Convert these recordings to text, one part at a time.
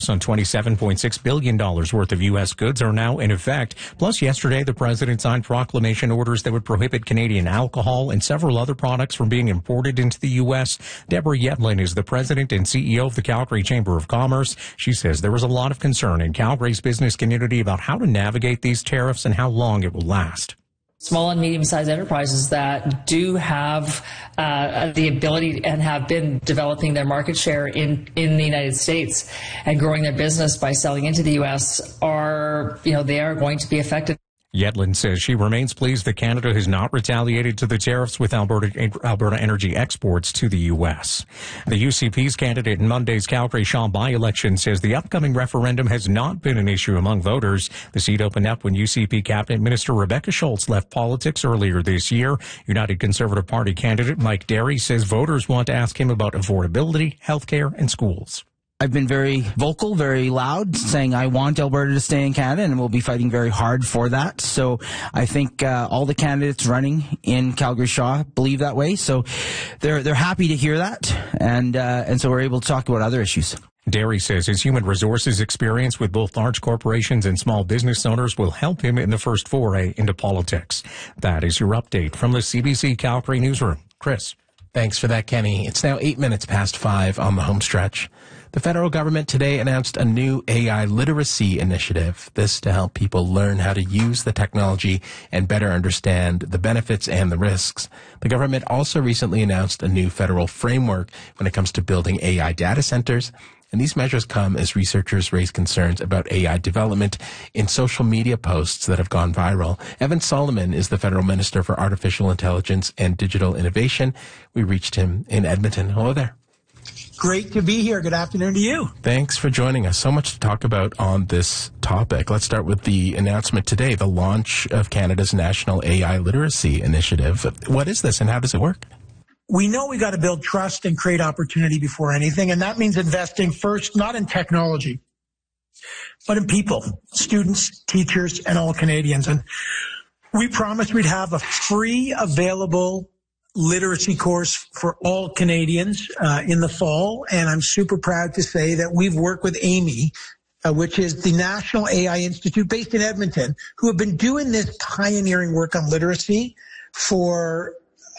on $27.6 billion worth of U.S. goods are now in effect. Plus, yesterday, the president signed proclamation orders that would prohibit Canadian alcohol and several other products from being imported into the U.S. Deborah Yetlin is the president and CEO of the Calgary Chamber of Commerce. She says there was a lot of concern in Calgary's business community about how to navigate these tariffs and how long it will last. Small and medium-sized enterprises that do have the ability and have been developing their market share in the United States and growing their business by selling into the U.S. they are going to be affected. Yetlin says she remains pleased that Canada has not retaliated to the tariffs with Alberta energy exports to the U.S. The UCP's candidate in Monday's Calgary Shaw by-election says the upcoming referendum has not been an issue among voters. The seat opened up when UCP Cabinet Minister Rebecca Schultz left politics earlier this year. United Conservative Party candidate Mike Derry says voters want to ask him about affordability, healthcare, and schools. I've been very vocal, very loud, saying I want Alberta to stay in Canada, and we'll be fighting very hard for that. So I think all the candidates running in Calgary Shaw believe that way. So they're happy to hear that, and so we're able to talk about other issues. Derry says his human resources experience with both large corporations and small business owners will help him in the first foray into politics. That is your update from the CBC Calgary newsroom. Chris. Thanks for that, Kenny. It's now 8 minutes past 5 on the home stretch. The federal government today announced a new AI literacy initiative. This to help people learn how to use the technology and better understand the benefits and the risks. The government also recently announced a new federal framework when it comes to building AI data centers. And these measures come as researchers raise concerns about AI development in social media posts that have gone viral. Evan Solomon is the federal minister for artificial intelligence and digital innovation. We reached him in Edmonton. Hello there. Great to be here. Good afternoon to you. Thanks for joining us. So much to talk about on this topic. Let's start with the announcement today, the launch of Canada's National AI Literacy Initiative. What is this and how does it work? We know we got to build trust and create opportunity before anything, and that means investing first, not in technology, but in people, students, teachers, and all Canadians. And we promised we'd have a free, available literacy course for all Canadians in the fall, and I'm super proud to say that we've worked with AMI, which is the National AI Institute based in Edmonton, who have been doing this pioneering work on literacy for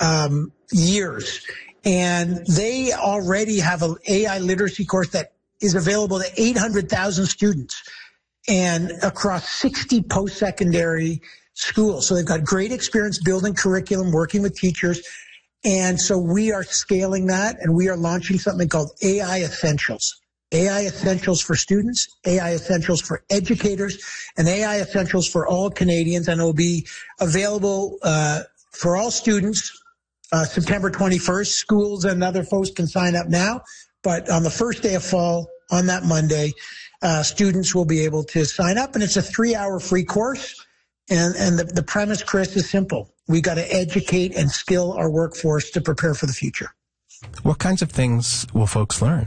years. And they already have an AI literacy course that is available to 800,000 students and across 60 post-secondary schools. So they've got great experience building curriculum, working with teachers. And so we are scaling that, and we are launching something called AI Essentials. AI Essentials for students, AI Essentials for educators, and AI Essentials for all Canadians. And it will be available for all students September 21st. Schools and other folks can sign up now. But on the first day of fall, on that Monday, students will be able to sign up. And it's a 3-hour free course. And the premise, Chris, is simple. We got to educate and skill our workforce to prepare for the future. What kinds of things will folks learn?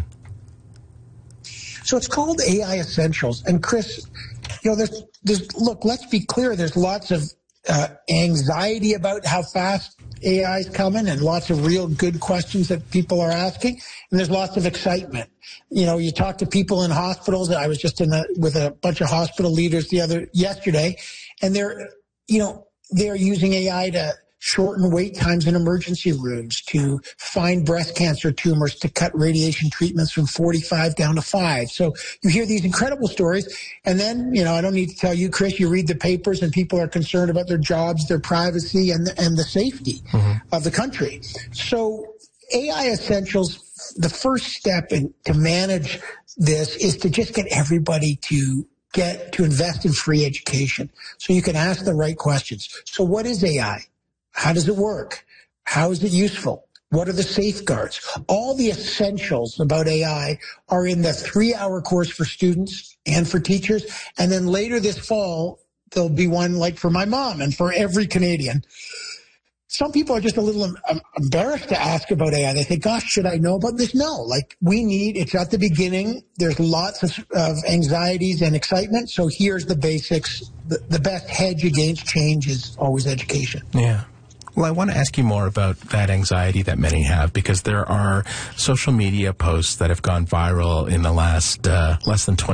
So it's called AI Essentials. And Chris, look, let's be clear. There's lots of anxiety about how fast AI is coming and lots of real good questions that people are asking. And there's lots of excitement. You talk to people in hospitals. I was just with a bunch of hospital leaders yesterday, and they're using AI to shorten wait times in emergency rooms, to find breast cancer tumors, to cut radiation treatments from 45 down to 5. So you hear these incredible stories. And then, I don't need to tell you, Chris, you read the papers and people are concerned about their jobs, their privacy, and the safety of the country. So AI Essentials, the first step to manage this is to just get everybody to invest in free education so you can ask the right questions. So what is AI? How does it work? How is it useful? What are the safeguards? All the essentials about AI are in the 3-hour course for students and for teachers. And then later this fall, there'll be one like for my mom and for every Canadian. Some people are just a little embarrassed to ask about AI. They think, gosh, should I know about this? No, it's at the beginning. There's lots of anxieties and excitement. So here's the basics. The best hedge against change is always education. Yeah. Well, I want to ask you more about that anxiety that many have, because there are social media posts that have gone viral in the last less than 20